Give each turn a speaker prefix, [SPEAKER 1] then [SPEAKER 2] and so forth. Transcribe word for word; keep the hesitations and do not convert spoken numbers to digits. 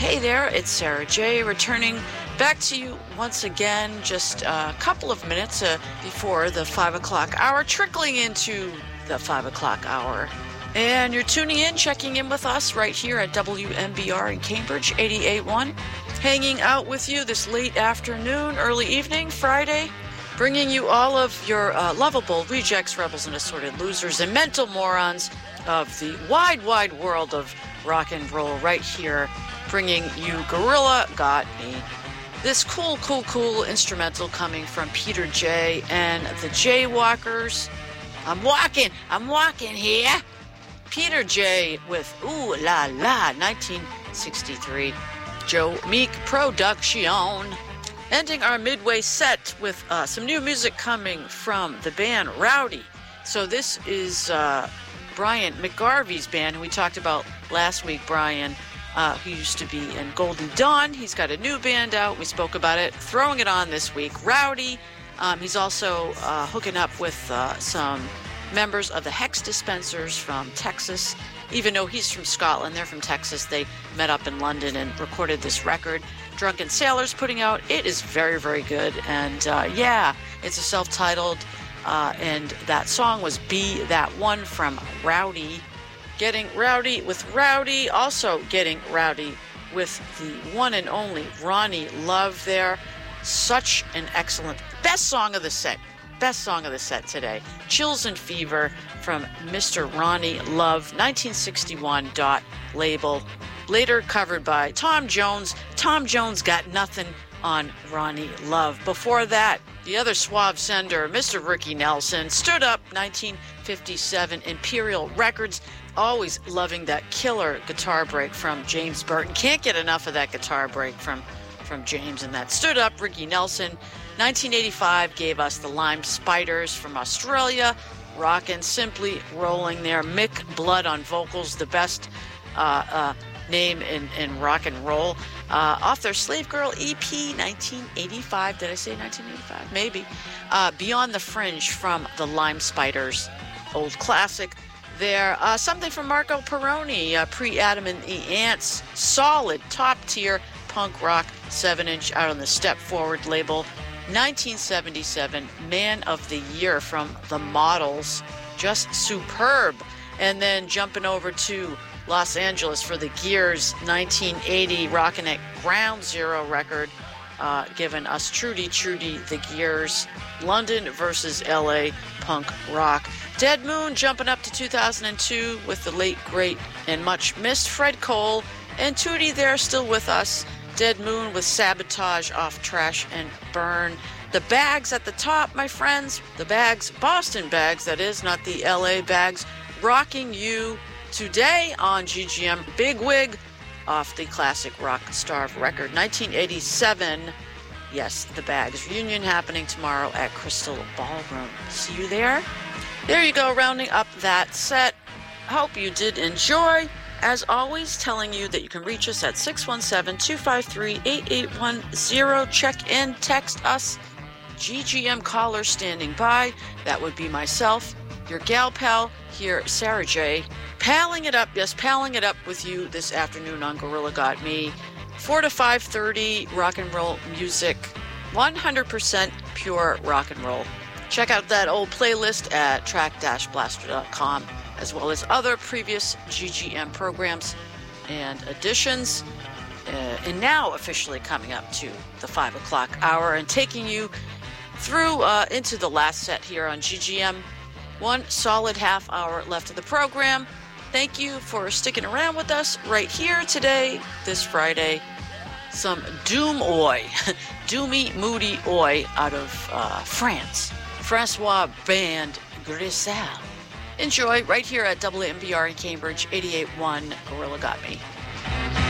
[SPEAKER 1] Hey there, it's Sarah J. returning back to you once again, just a couple of minutes uh, before the five o'clock hour, trickling into the five o'clock hour. And you're tuning in, checking in with us right here at W M B R in Cambridge, eighty-eight point one. Hanging out with you this late afternoon, early evening, Friday, bringing you all of your uh, lovable rejects, rebels, and assorted losers and mental morons of the wide, wide world of rock and roll right here, bringing you Gorilla Got Me. This cool, cool, cool instrumental coming from Peter J. and the Jaywalkers. I'm walking, I'm walking here. Peter J. with Ooh La La, nineteen sixty-three. Joe Meek Production. Ending our midway set with uh, some new music coming from the band Rowdy. So this is uh, Brian McGarvey's band, who we talked about last week, Brian, uh, who used to be in Golden Dawn. He's got a new band out. We spoke about it. Throwing it on this week. Rowdy. Um, he's also uh, hooking up with uh, some members of the Hex Dispensers from Texas. Even though he's from Scotland, they're from Texas. They met up in London and recorded this record. Drunken Sailors putting out. It is very, very good. And uh, yeah, it's a self-titled, uh, and that song was Be That One from Rowdy. Getting rowdy with Rowdy, also getting rowdy with the one and only Ronnie Love there. Such an excellent, best song of the set. Best song of the set today. Chills and Fever from Mister Ronnie Love, nineteen sixty-one dot label. Later covered by Tom Jones. Tom Jones Got Nothing on Ronnie Love. Before that, the other suave sender, Mister Ricky Nelson, Stood Up, nineteen fifty-seven, Imperial Records. Always loving that killer guitar break from James Burton. Can't get enough of that guitar break from, from James and that Stood Up, Ricky Nelson. nineteen eighty-five gave us the Lime Spiders from Australia. Rockin' Simply Rolling there. Mick Blood on vocals, the best uh, uh, name in, in rock and roll. Uh, off their Slave Girl E P, nineteen eighty-five. Did I say nineteen eighty-five? Maybe. Uh, Beyond the Fringe from the Lime Spiders. Old classic there. Uh, something from Marco Peroni, uh, pre-Adam and the Ants. Solid, top-tier punk rock seven inch out on the Step Forward label. nineteen seventy-seven, Man of the Year from The Models. Just superb. And then jumping over to Los Angeles for the Gears, nineteen eighty, rocking at Ground Zero record, uh, giving us Trudy Trudy, the Gears, London versus L A punk rock. Dead Moon jumping up to two thousand two with the late, great, and much missed Fred Cole. And Tootie there still with us. Dead Moon with Sabotage off Trash and Burn. The Bags at the top, my friends. The Bags, Boston Bags, that is, not the L A Bags. Rocking you today on G G M Big Wig off the classic Rock Starve record, nineteen eighty-seven. Yes, The Bags. Reunion happening tomorrow at Crystal Ballroom. See you there. There you go, rounding up that set. Hope you did enjoy. As always, telling you that you can reach us at six one seven, two five three, eight eight one zero. Check in, text us. G G M caller standing by. That would be myself, your gal pal here, Sarah J. Palling it up, yes, palling it up with you this afternoon on Gorilla Got Me. four to five thirty rock and roll music. one hundred percent pure rock and roll. Check out that old playlist at track dash blaster dot com, as well as other previous G G M programs and editions. Uh, and now officially coming up to the five o'clock hour and taking you through uh, into the last set here on G G M. One solid half hour left of the program. Thank you for sticking around with us right here today, this Friday. Some Doom Oi, Doomy Moody Oi out of uh, France. Francois Band Grisal. Enjoy right here at W M B R in Cambridge, eighty-eight point one Gorilla Got Me.